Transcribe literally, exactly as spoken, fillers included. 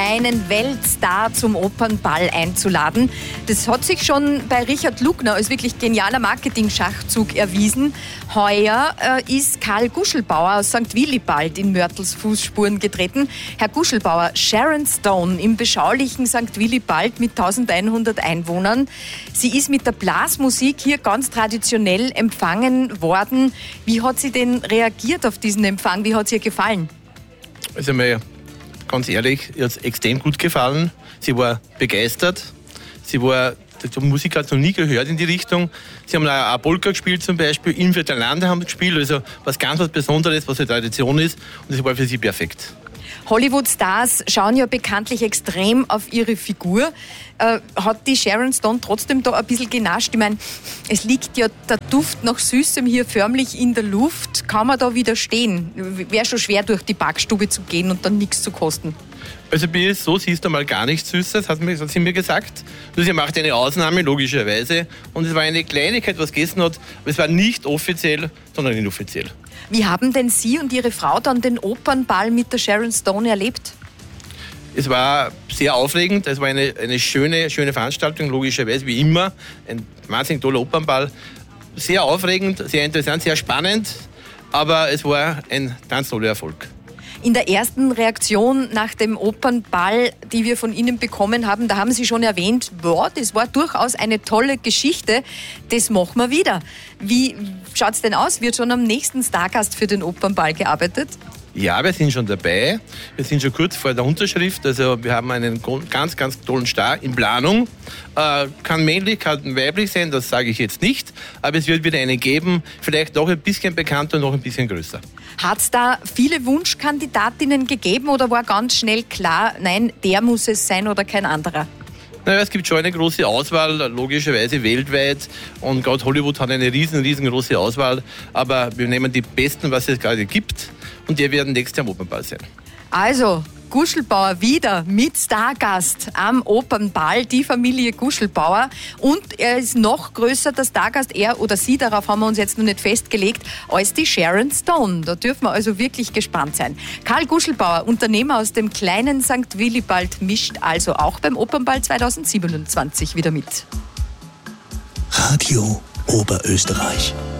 einen Weltstar zum Opernball einzuladen. Das hat sich schon bei Richard Lugner als wirklich genialer Marketing-Schachzug erwiesen. Heuer äh, ist Karl Guschelbauer aus Sankt Willibald in Mörtels Fußspuren getreten. Herr Guschelbauer, Sharon Stone im beschaulichen Sankt Willibald mit eintausendeinhundert Einwohnern. Sie ist mit der Blasmusik hier ganz traditionell empfangen worden. Wie hat sie denn reagiert auf diesen Empfang? Wie hat es ihr gefallen? Also mir ganz ehrlich, ihr hat es extrem gut gefallen. Sie war begeistert. Sie war, die Musik hat sie noch nie gehört in die Richtung. Sie haben auch Polka gespielt zum Beispiel, in Lande haben sie gespielt, also was ganz was Besonderes, was eine Tradition ist, und das war für sie perfekt. Hollywood-Stars schauen ja bekanntlich extrem auf ihre Figur. Äh, hat die Sharon Stone trotzdem da ein bisschen genascht? Ich meine, es liegt ja der Duft nach Süßem hier förmlich in der Luft. Kann man da widerstehen? Wäre schon schwer, durch die Backstube zu gehen und dann nichts zu kosten. Also bei ihr ist so, sie ist einmal gar nichts Süßes, hat, mir, hat sie mir gesagt. Nur sie macht eine Ausnahme, logischerweise. Und es war eine Kleinigkeit, was gegessen hat, aber es war nicht offiziell, sondern inoffiziell. Wie haben denn Sie und Ihre Frau dann den Opernball mit der Sharon Stone erlebt? Es war sehr aufregend, es war eine, eine schöne, schöne Veranstaltung, logischerweise, wie immer. Ein wahnsinnig toller Opernball. Sehr aufregend, sehr interessant, sehr spannend, aber es war ein ganz toller Erfolg. In der ersten Reaktion nach dem Opernball, die wir von Ihnen bekommen haben, da haben Sie schon erwähnt, boah, das war durchaus eine tolle Geschichte, das machen wir wieder. Wie schaut es denn aus? Wird schon am nächsten Stargast für den Opernball gearbeitet? Ja, wir sind schon dabei. Wir sind schon kurz vor der Unterschrift. Also wir haben einen ganz, ganz tollen Star in Planung. Äh, kann männlich, kann weiblich sein, das sage ich jetzt nicht. Aber es wird wieder einen geben, vielleicht noch ein bisschen bekannter und noch ein bisschen größer. Hat es da viele Wunschkandidatinnen gegeben oder war ganz schnell klar, nein, der muss es sein oder kein anderer? Naja, es gibt schon eine große Auswahl, logischerweise weltweit. Und gerade Hollywood hat eine riesen, riesengroße Auswahl. Aber wir nehmen die Besten, was es gerade gibt. Und die werden nächstes Jahr am Opernball sein. Also, Guschelbauer wieder mit Stargast am Opernball, die Familie Guschelbauer. Und er ist noch größer, der Stargast, er oder sie, darauf haben wir uns jetzt noch nicht festgelegt, als die Sharon Stone. Da dürfen wir also wirklich gespannt sein. Karl Guschelbauer, Unternehmer aus dem kleinen Sankt Willibald, mischt also auch beim Opernball zweitausendsiebenundzwanzig wieder mit. Radio Oberösterreich.